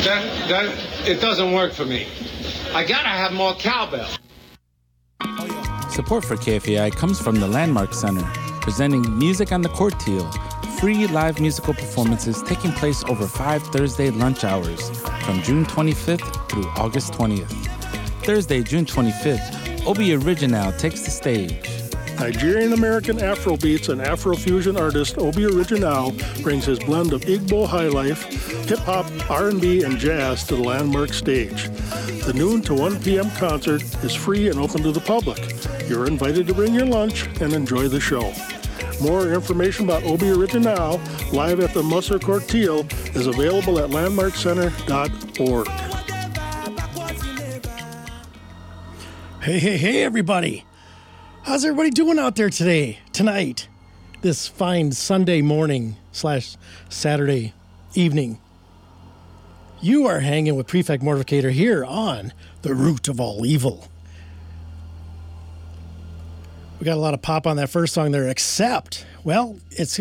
It doesn't work for me. I gotta have more cowbell. Support for KFAI comes from the Landmark Center, presenting Music on the Courtiel, free live musical performances taking place over 5 Thursday lunch hours from June 25th through August 20th. Thursday, June 25th, Obi Original takes the stage. Nigerian-American Afrobeats and Afrofusion artist Obi Original brings his blend of Igbo highlife, hip-hop, R&B, and jazz to the Landmark stage. The noon to 1 p.m. concert is free and open to the public. You're invited to bring your lunch and enjoy the show. More information about Obi Original live at the Musser Courtiel is available at landmarkcenter.org. Hey, everybody. How's everybody doing out there tonight, this fine Sunday morning / Saturday evening? You are hanging with Prefect Mortificator here on The Root of All Evil. We got a lot of pop on that first song there, except there's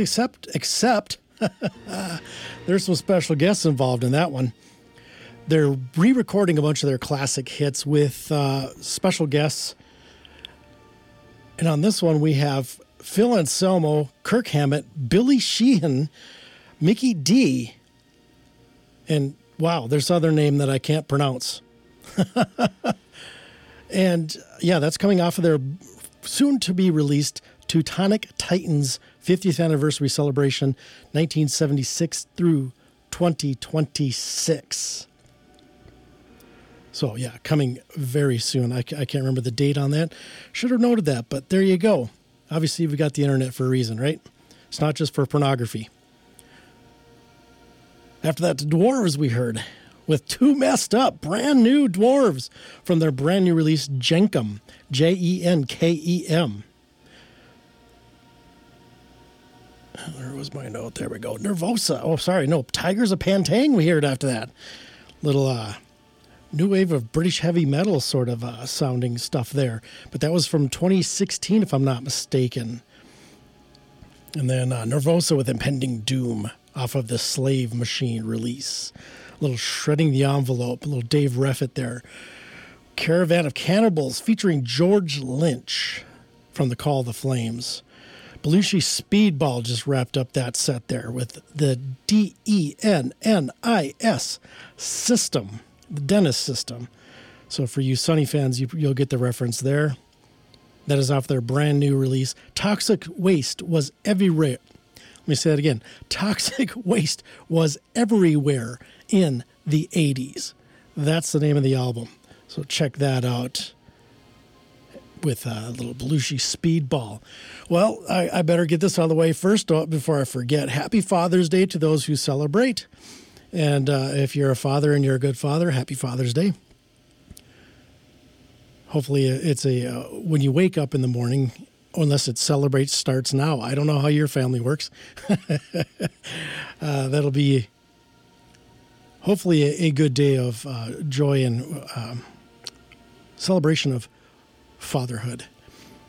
some special guests involved in that one. They're re-recording a bunch of their classic hits with special guests. And on this one, we have Phil Anselmo, Kirk Hammett, Billy Sheehan, Mickey D, and wow, there's other name that I can't pronounce. And yeah, that's coming off of their soon-to-be-released Teutonic Titans 50th anniversary celebration, 1976 through 2026. So, yeah, coming very soon. I can't remember the date on that. Should have noted that, but there you go. Obviously, we got the internet for a reason, right? It's not just for pornography. After that, the Dwarves we heard with Too Messed Up, brand new Dwarves from their brand new release, Jenkem, Jenkem. Where was my note? There we go. Nervosa. Oh, sorry. No, Tigers of Pantang we heard after that. Little new wave of British heavy metal sort of sounding stuff there. But that was from 2016, if I'm not mistaken. And then Nervosa with Impending Doom off of the Slave Machine release. A little Shredding the Envelope, a little Dave Reffett there. Caravan of Cannibals featuring George Lynch from The Call of the Flames. Belushi Speedball just wrapped up that set there with the DENNIS system, the Dennis system. So for you Sunny fans, you'll get the reference there. That is off their brand new release. Toxic Waste was everywhere. Let me say that again. Toxic Waste was everywhere in the 80s. That's the name of the album. So check that out with a little Belushi Speedball. Well, I better get this out of the way first before I forget. Happy Father's Day to those who celebrate. And if you're a father and you're a good father, happy Father's Day. Hopefully it's when you wake up in the morning, unless it starts now. I don't know how your family works. That'll be hopefully a good day of joy and celebration of fatherhood.